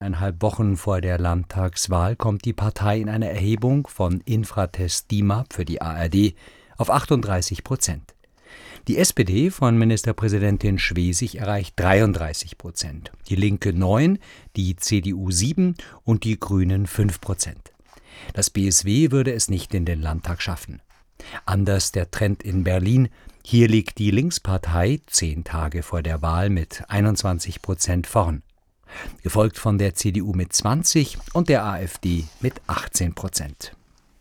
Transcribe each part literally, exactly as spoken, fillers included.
Eineinhalb Wochen vor der Landtagswahl kommt die Partei in einer Erhebung von Infratest DIMAP für die A R D auf achtunddreißig Prozent. Die S P D von Ministerpräsidentin Schwesig erreicht dreiunddreißig Prozent, die Linke neun, die C D U sieben und die Grünen fünf Prozent. Das B S W würde es nicht in den Landtag schaffen. Anders der Trend in Berlin. Hier liegt die Linkspartei zehn Tage vor der Wahl mit einundzwanzig Prozent vorn, gefolgt von der C D U mit zwanzig und der AfD mit achtzehn Prozent.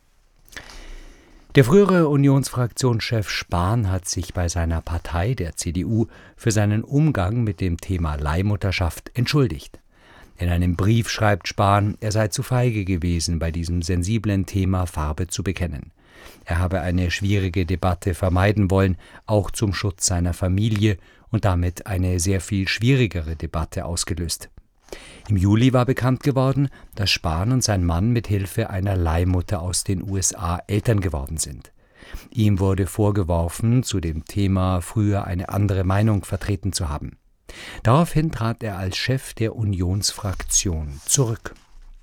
Der frühere Unionsfraktionschef Spahn hat sich bei seiner Partei, der C D U, für seinen Umgang mit dem Thema Leihmutterschaft entschuldigt. In einem Brief schreibt Spahn, er sei zu feige gewesen, bei diesem sensiblen Thema Farbe zu bekennen. Er habe eine schwierige Debatte vermeiden wollen, auch zum Schutz seiner Familie, und damit eine sehr viel schwierigere Debatte ausgelöst. Im Juli war bekannt geworden, dass Spahn und sein Mann mit Hilfe einer Leihmutter aus den U S A Eltern geworden sind. Ihm wurde vorgeworfen, zu dem Thema früher eine andere Meinung vertreten zu haben. Daraufhin trat er als Chef der Unionsfraktion zurück.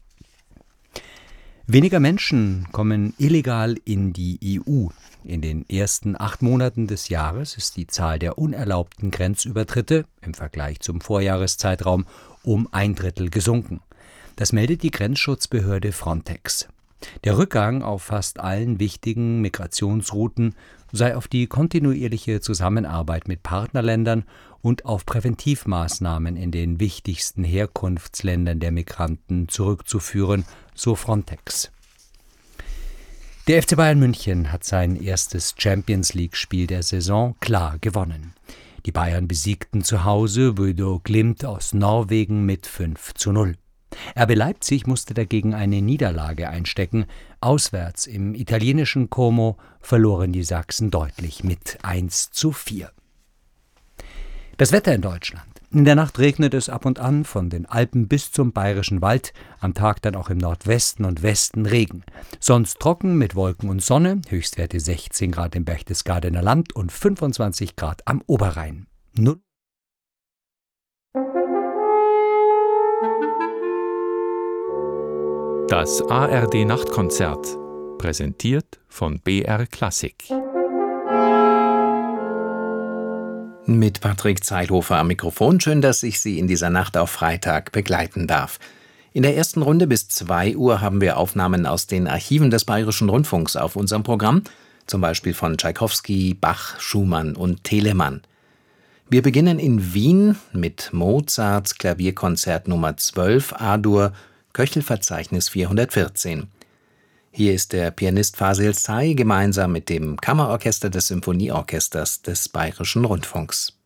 Weniger Menschen kommen illegal in die E U. In den ersten acht Monaten des Jahres ist die Zahl der unerlaubten Grenzübertritte im Vergleich zum Vorjahreszeitraum um ein Drittel gesunken. Das meldet die Grenzschutzbehörde Frontex. Der Rückgang auf fast allen wichtigen Migrationsrouten sei auf die kontinuierliche Zusammenarbeit mit Partnerländern und auf Präventivmaßnahmen in den wichtigsten Herkunftsländern der Migranten zurückzuführen, so Frontex. Der F C Bayern München hat sein erstes Champions-League-Spiel der Saison klar gewonnen. Die Bayern besiegten zu Hause Bodø Glimt aus Norwegen mit fünf zu null. R B Leipzig musste dagegen eine Niederlage einstecken. Auswärts im italienischen Como verloren die Sachsen deutlich mit eins zu vier. Das Wetter in Deutschland. In der Nacht regnet es ab und an von den Alpen bis zum Bayerischen Wald, am Tag dann auch im Nordwesten und Westen Regen. Sonst trocken mit Wolken und Sonne, Höchstwerte sechzehn Grad im Berchtesgadener Land und fünfundzwanzig Grad am Oberrhein. Nun Das A R D-Nachtkonzert, präsentiert von B R Klassik. Mit Patrick Zeithofer am Mikrofon. Schön, dass ich Sie in dieser Nacht auf Freitag begleiten darf. In der ersten Runde bis zwei Uhr haben wir Aufnahmen aus den Archiven des Bayerischen Rundfunks auf unserem Programm, zum Beispiel von Tschaikowski, Bach, Schumann und Telemann. Wir beginnen in Wien mit Mozarts Klavierkonzert Nummer zwölf A-Dur, Köchelverzeichnis vierhundertvierzehn. Hier ist der Pianist Fasil Say gemeinsam mit dem Kammerorchester des Symphonieorchesters des Bayerischen Rundfunks.